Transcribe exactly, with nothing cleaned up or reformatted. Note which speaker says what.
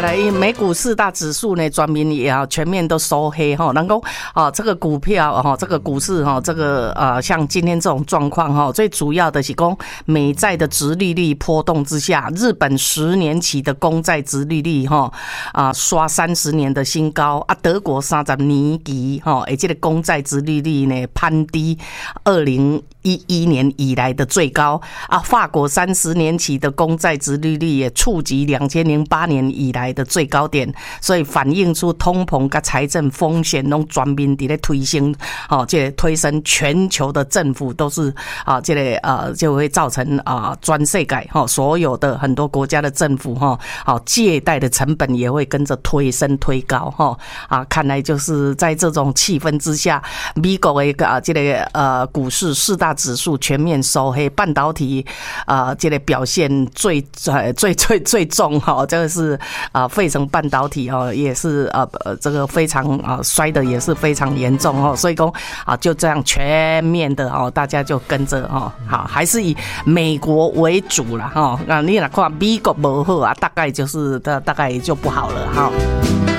Speaker 1: 来美股四大指数呢，全面也啊全面都收黑哈。能够啊这个股票哈，这个股市哈，这个呃像今天这种状况哈，最主要的是讲美债的殖利率波动之下，日本十年期的公债殖利率哈啊刷三十年的新高啊，德国三十年期哈，而这个公债殖利率呢攀低二零一一年以来的最高啊，法国三十年期的公债殖利率也触及两千零八年以来的最高点，所以反映出通膨跟财政风险都全面在推升，哦，这个推升全球的政府都是啊，这个呃就会造成啊全世界哈所有的很多国家的政府哈，好借贷的成本也会跟着推升推高哈啊，看来就是在这种气氛之下，美国的啊这个呃股市四大指数全面收黑，半导体啊这个表现最最最最最重哈，这个是啊费城半导体哦也是呃这个非常啊摔的也是非常严重哦，所以说啊就这样全面的哦大家就跟着哦好还是以美国为主啦哈，那你若看美国不好啊，大概就是大大概就不好了哈。